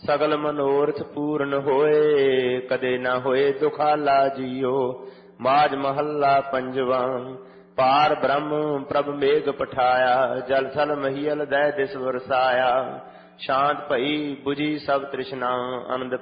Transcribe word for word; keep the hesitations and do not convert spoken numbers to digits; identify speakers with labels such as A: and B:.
A: ਸਗਲ ਮਨੋਰਥ ਪੂਰਨ ਹੋਏ, ਕਦੇ ਨਾ ਹੋਏ ਦੁਖਾਲਾ ਜੀਓ। ਮਾਝ ਮਹੱਲਾ ਪੰਜਵਾਂ। ਪਾਰ ਬ੍ਰਹਮ ਪ੍ਰਭ ਮੇਘ ਪਠਾਇਆ, ਜਲ ਥਲ ਮਹੀਲ ਦੈ ਦਿਸ ਵਰਸਾਇਆ। ਸ਼ਾਂਤ ਭਈ ਬੁਝੀ ਸਭ ਤ੍ਰਿਸ਼ਨਾ, ਅਨੰਦ